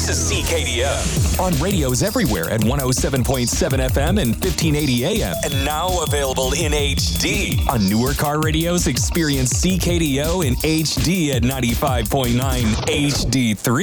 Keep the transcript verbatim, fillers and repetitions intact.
to C K D O. On radios everywhere at one oh seven point seven F M and fifteen eighty A M. And now available in H D. On newer car radios, experience C K D O in H D at ninety-five point nine H D three.